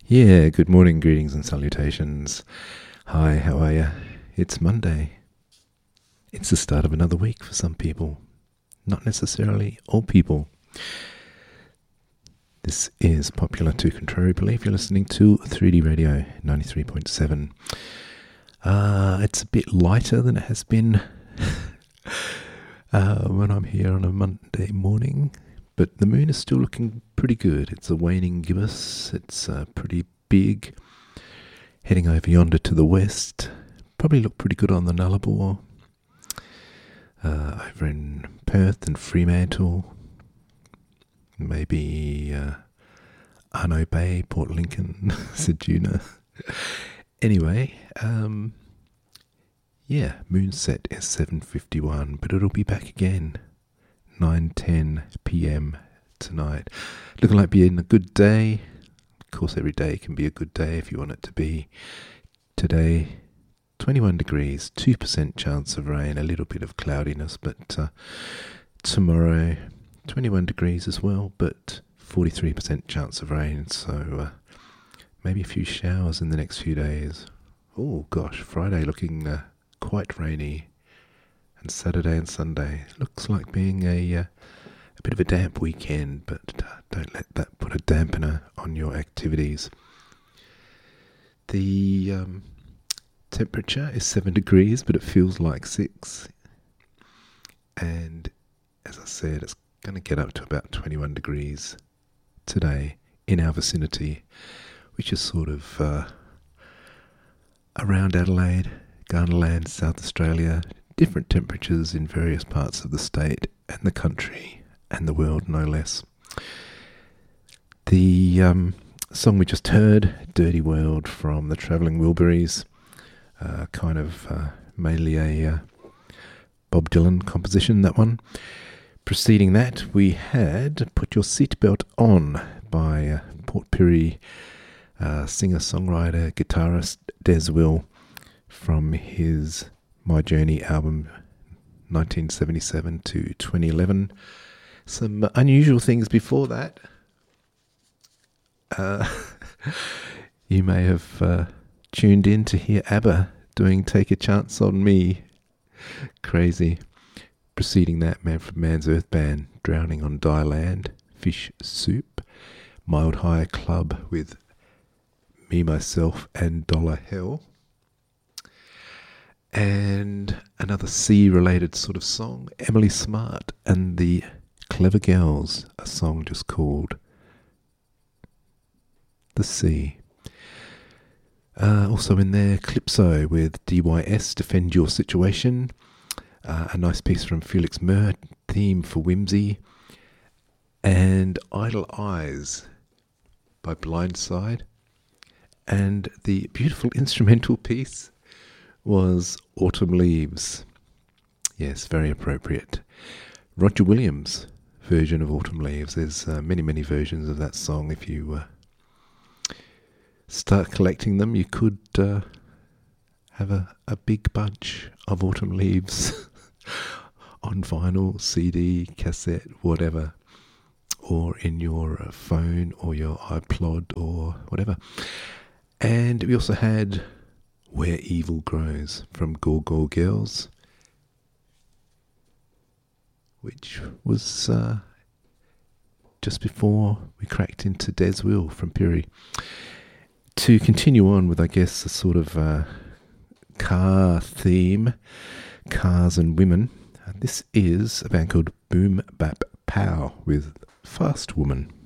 Yeah, good morning, greetings and salutations. Hi, how are you? It's Monday. It's the start of another week for some people. Not necessarily all people. This is Popular to Contrary Belief. You're listening to 3D Radio 93.7. It's a bit lighter than it has been when I'm here on a Monday morning. But the moon is still looking pretty good. It's a waning gibbous. It's pretty big. Heading over yonder to the west. Probably look pretty good on the Nullarbor. Over in Perth and Fremantle. Maybe Arno Bay, Port Lincoln, Ceduna. Anyway, moon set is 7:51, but it'll be back again. 9:10 p.m. tonight. Looking like being a good day. Of course, every day can be a good day if you want it to be. Today, 21 degrees, 2% chance of rain, a little bit of cloudiness, but tomorrow, 21 degrees as well, but 43% chance of rain, so maybe a few showers in the next few days. Oh gosh, Friday looking quite rainy. And Saturday and Sunday looks like being a bit of a damp weekend, but don't let that put a dampener on your activities. The temperature is 7 degrees, but it feels like 6. And as I said, it's going to get up to about 21 degrees today in our vicinity, which is sort of around Adelaide, Garnerland, South Australia. Different temperatures in various parts of the state and the country and the world, no less. The song we just heard, Dirty World, from the Travelling Wilburys, mainly a Bob Dylan composition, that one. Preceding that, we had Put Your Seatbelt On by Port Pirie singer-songwriter, guitarist Des Will from his My Journey album 1977 to 2011. Some unusual things before that. You may have tuned in to hear ABBA doing Take a Chance on Me. Crazy. Preceding that, Manfred Mann's Earth Band, Drowning on Dry Land, Fish Soup, Mild High Club with Me, Myself and Dollar Hell. And another sea-related sort of song, Emily Smart and the Clever Girls, a song just called The Sea. Also in there, Calypso with DYS, Defend Your Situation. A nice piece from Felix Murr, Theme for Whimsy. And Idle Eyes by Blindside. And the beautiful instrumental piece was Autumn Leaves. Yes, very appropriate. Roger Williams' version of Autumn Leaves. There's many versions of that song. If you start collecting them, you could have a big bunch of Autumn Leaves on vinyl, CD, cassette, whatever, or in your phone or your iPod or whatever. And we also had Where Evil Grows from Gore Gore Girls, which was just before we cracked into Des Will from Pirie. To continue on with, I guess, a sort of car theme, cars and women, this is a band called Boom Bap Pow with Fast Woman.